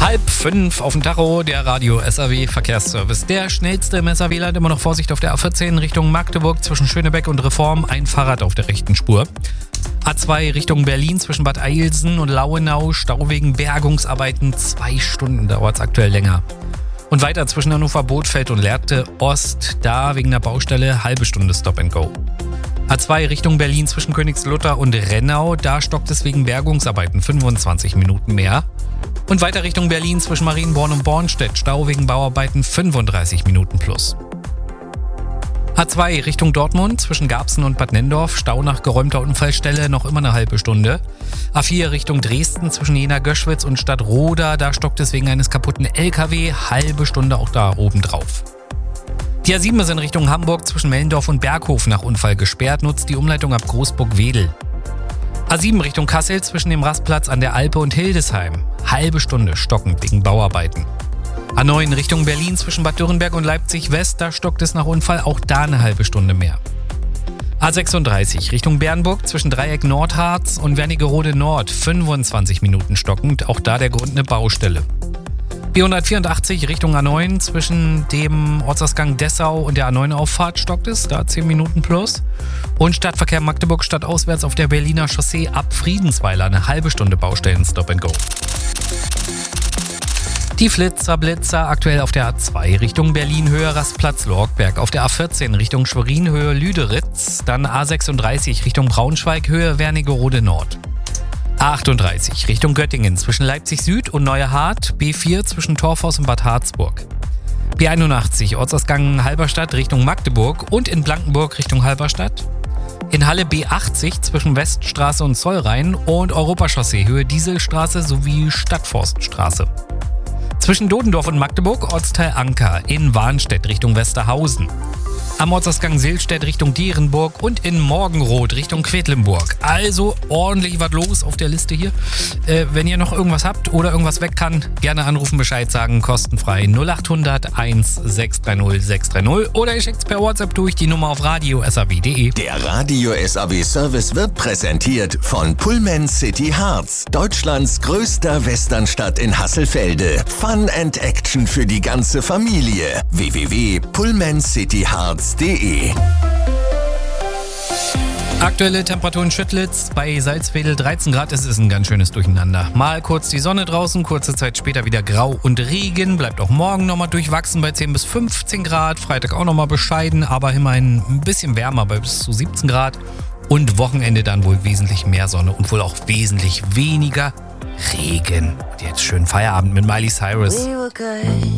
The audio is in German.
4:30 auf dem Tacho, der Radio SAW Verkehrsservice. Der schnellste im SAW-Land, immer noch Vorsicht auf der A14 Richtung Magdeburg zwischen Schönebeck und Reform, ein Fahrrad auf der rechten Spur. A2 Richtung Berlin zwischen Bad Eilsen und Lauenau, Stau wegen Bergungsarbeiten, 2 Stunden dauert es aktuell länger. Und weiter zwischen Hannover, Bothfeld und Lehrte Ost, da wegen der Baustelle halbe Stunde Stop and Go. A2 Richtung Berlin zwischen Königslutter und Rennau, da stockt es wegen Bergungsarbeiten 25 Minuten mehr. Und weiter Richtung Berlin zwischen Marienborn und Bornstedt, Stau wegen Bauarbeiten 35 Minuten plus. A2 Richtung Dortmund zwischen Garbsen und Bad Nendorf, Stau nach geräumter Unfallstelle noch immer eine halbe Stunde. A4 Richtung Dresden zwischen Jena-Göschwitz und Stadtroda, da stockt es wegen eines kaputten LKW, halbe Stunde auch da oben drauf. Die A7 ist in Richtung Hamburg zwischen Mellendorf und Berghof nach Unfall gesperrt, nutzt die Umleitung ab Großburg-Wedel. A7 Richtung Kassel zwischen dem Rastplatz an der Alpe und Hildesheim, halbe Stunde stockend wegen Bauarbeiten. A9 Richtung Berlin zwischen Bad Dürrenberg und Leipzig West, da stockt es nach Unfall, auch da eine halbe Stunde mehr. A36 Richtung Bernburg zwischen Dreieck Nordharz und Wernigerode Nord, 25 Minuten stockend, auch da der Grund eine Baustelle. B184 Richtung A9 zwischen dem Ortsausgang Dessau und der A9-Auffahrt stockt es, da 10 Minuten plus. Und Stadtverkehr Magdeburg stadtauswärts auf der Berliner Chaussee ab Friedensweiler, eine halbe Stunde Baustellen Stop and Go. Die Blitzer aktuell auf der A2 Richtung Berlin-Höhe Rastplatz Lorgberg, auf der A14 Richtung Schwerin-Höhe Lüderitz, dann A36 Richtung Braunschweig Höhe Wernigerode Nord. A38 Richtung Göttingen zwischen Leipzig Süd und Neuerhardt, B4 zwischen Torfhaus und Bad Harzburg. B81 Ortsausgang Halberstadt Richtung Magdeburg und in Blankenburg Richtung Halberstadt. In Halle B80 zwischen Weststraße und Zollrhein und Europachaussee Höhe Dieselstraße sowie Stadtforststraße. Zwischen Dodendorf und Magdeburg Ortsteil Anker, in Warnstedt Richtung Westerhausen. Am Ortsausgang Silstedt Richtung Dierenburg und in Morgenroth Richtung Quedlinburg. Also ordentlich was los auf der Liste hier. Wenn ihr noch irgendwas habt oder irgendwas weg kann, gerne anrufen, Bescheid sagen, kostenfrei 0800 1630 630 oder ihr schickt es per WhatsApp durch die Nummer auf radio.saw.de. Der Radio SAW Service wird präsentiert von Pullman City Harz, Deutschlands größter Westernstadt in Hasselfelde. Fun and Action für die ganze Familie. www.pullmancityharz.de. Aktuelle Temperatur in Schüttlitz bei Salzwedel 13 Grad. Es ist ein ganz schönes Durcheinander. Mal kurz die Sonne draußen, kurze Zeit später wieder Grau und Regen. Bleibt auch morgen nochmal durchwachsen bei 10 bis 15 Grad. Freitag auch nochmal bescheiden, aber immerhin ein bisschen wärmer bei bis zu 17 Grad. Und Wochenende dann wohl wesentlich mehr Sonne und wohl auch wesentlich weniger Regen. Und jetzt schön Feierabend mit Miley Cyrus.